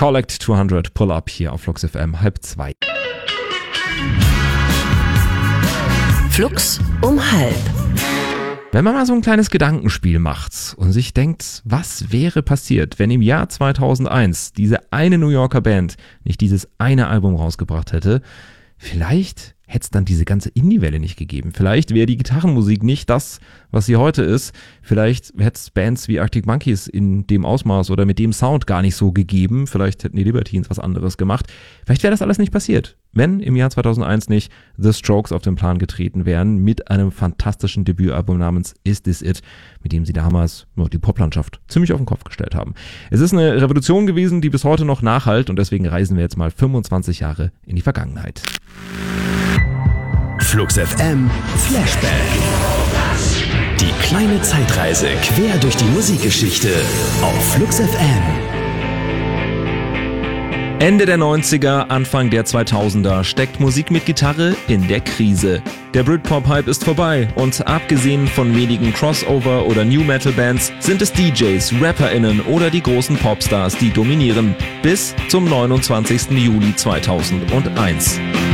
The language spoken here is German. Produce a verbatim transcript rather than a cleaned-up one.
Collect zweihundert Pull Up hier auf Flux F M halb zwei. Flux um halb. Wenn man mal so ein kleines Gedankenspiel macht und sich denkt, was wäre passiert, wenn im Jahr zweitausendeins diese eine New Yorker Band nicht dieses eine Album rausgebracht hätte, vielleicht hätte es dann diese ganze Indie-Welle nicht gegeben. Vielleicht wäre die Gitarrenmusik nicht das, was sie heute ist. Vielleicht hätte es Bands wie Arctic Monkeys in dem Ausmaß oder mit dem Sound gar nicht so gegeben. Vielleicht hätten die Libertines was anderes gemacht. Vielleicht wäre das alles nicht passiert, wenn im Jahr zweitausendeins nicht The Strokes auf den Plan getreten wären mit einem fantastischen Debütalbum namens Is This It, mit dem sie damals nur die Poplandschaft ziemlich auf den Kopf gestellt haben. Es ist eine Revolution gewesen, die bis heute noch nachhallt, und deswegen reisen wir jetzt mal fünfundzwanzig Jahre in die Vergangenheit. Flux F M Flashback. Die kleine Zeitreise quer durch die Musikgeschichte auf Flux F M. Ende der neunziger, Anfang der zweitausender steckt Musik mit Gitarre in der Krise. Der Britpop-Hype ist vorbei und abgesehen von wenigen Crossover- oder New-Metal-Bands sind es D Js, RapperInnen oder die großen Popstars, die dominieren. Bis zum neunundzwanzigsten Juli zweitausendeins.